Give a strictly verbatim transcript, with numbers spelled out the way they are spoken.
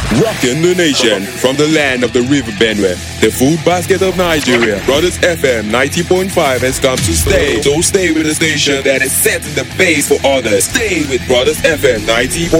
Rocking the nation from the land of the River Benue, the food basket of Nigeria. Brothers F M ninety point five has come to stay. So stay with the station that is setting the pace for others. Stay with Brothers F M ninety point five.